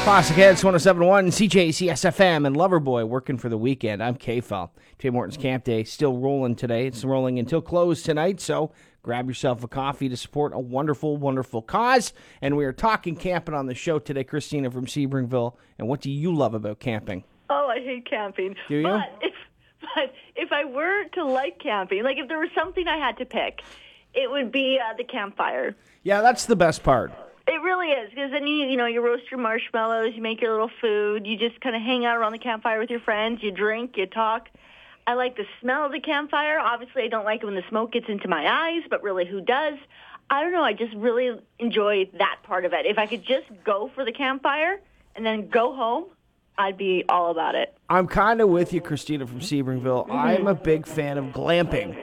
Classic Hits 107.1, CJCS FM, and Loverboy working for the weekend. I'm K-Fel. Jay Morton's Camp Day still rolling today. It's rolling until close tonight, so grab yourself a coffee to support a wonderful, wonderful cause. And we are talking camping on the show today. Christina from Sebringville. And what do you love about camping? Oh, I hate camping. Do you? But if I were to like camping, like if there was something I had to pick, it would be the campfire. Yeah, that's the best part. It really is, because then you roast your marshmallows, you make your little food, you just kind of hang out around the campfire with your friends, you drink, you talk. I like the smell of the campfire. Obviously, I don't like it when the smoke gets into my eyes, but really, who does? I don't know. I just really enjoy that part of it. If I could just go for the campfire and then go home, I'd be all about it. I'm kind of with you, Christina from Sebringville. Mm-hmm. I'm a big fan of glamping.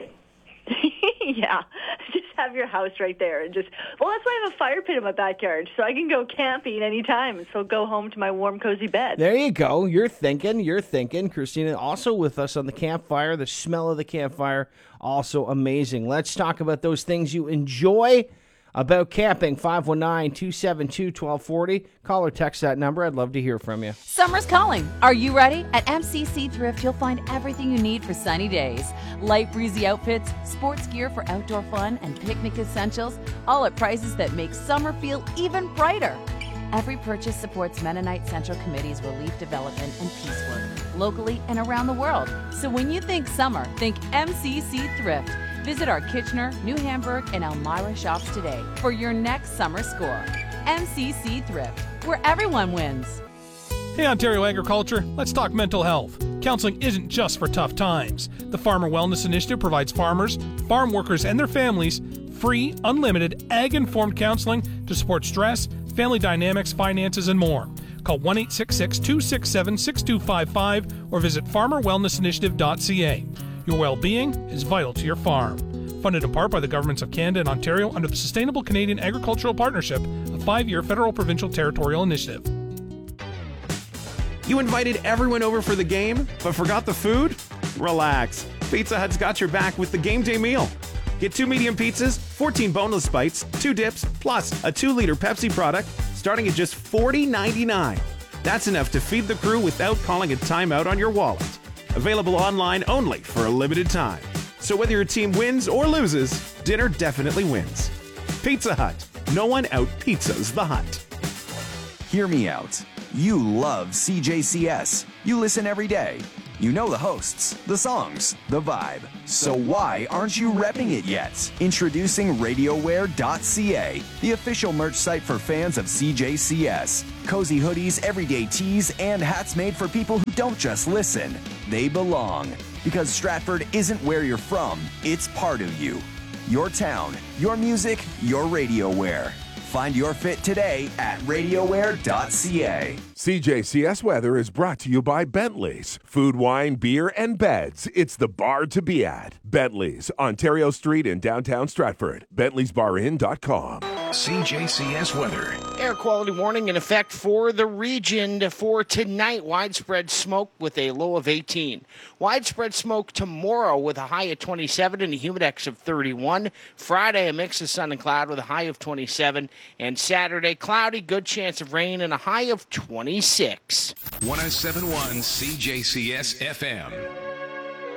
Yeah. Just have your house right there. And that's why I have a fire pit in my backyard, so I can go camping anytime. So go home to my warm, cozy bed. There you go. You're thinking. Christina, also with us on the campfire. The smell of the campfire, also amazing. Let's talk about those things you enjoy about camping. 519-272-1240. Call or text that number. I'd love to hear from you. Summer's calling. Are you ready? At MCC Thrift, you'll find everything you need for sunny days. Light breezy outfits, sports gear for outdoor fun, and picnic essentials, all at prices that make summer feel even brighter. Every purchase supports Mennonite Central Committee's relief development and peace work, locally and around the world. So when you think summer, think MCC Thrift. Visit our Kitchener, New Hamburg, and Elmira shops today for your next summer score. MCC Thrift, where everyone wins. Hey, Ontario Agriculture, let's talk mental health. Counseling isn't just for tough times. The Farmer Wellness Initiative provides farmers, farm workers, and their families free, unlimited, ag-informed counseling to support stress, family dynamics, finances, and more. Call 1-866-267-6255 or visit farmerwellnessinitiative.ca. Your well-being is vital to your farm. Funded in part by the governments of Canada and Ontario under the Sustainable Canadian Agricultural Partnership, a 5-year federal provincial territorial initiative. You invited everyone over for the game, but forgot the food? Relax. Pizza Hut's got your back with the game day meal. Get 2 medium pizzas, 14 boneless bites, 2 dips, plus a 2-liter Pepsi product starting at just $40.99. That's enough to feed the crew without calling a timeout on your wallet. Available online only for a limited time. So whether your team wins or loses, dinner definitely wins. Pizza Hut. No one out-pizzas the Hut. Hear me out. You love CJCS. You listen every day. You know the hosts, the songs, the vibe. So why aren't you repping it yet? Introducing RadioWare.ca, the official merch site for fans of CJCS. Cozy hoodies, everyday tees, and hats made for people who don't just listen. They belong. Because Stratford isn't where you're from, it's part of you. Your town, your music, your RadioWare. Find your fit today at RadioWare.ca. CJCS Weather is brought to you by Bentley's. Food, wine, beer, and beds. It's the bar to be at. Bentley's, Ontario Street in downtown Stratford. Bentley'sBarIn.com. CJCS Weather. Air quality warning in effect for the region for tonight. Widespread smoke with a low of 18. Widespread smoke tomorrow with a high of 27 and a humidex of 31. Friday, a mix of sun and cloud with a high of 27. And Saturday, cloudy, good chance of rain and a high of 26. 107.1 CJCS FM.